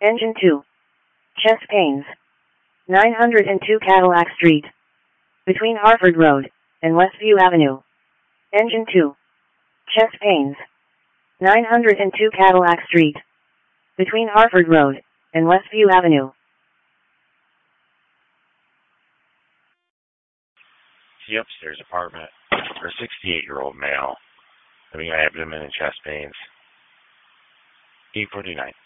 Engine 2. Chest pains. 902 Cadillac Street. Between Harford Road and Westview Avenue. Engine 2. Chest pains. 902 Cadillac Street. Between Harford Road and Westview Avenue. The upstairs apartment for a 68-year-old male having abdomen and chest pains. 8:49.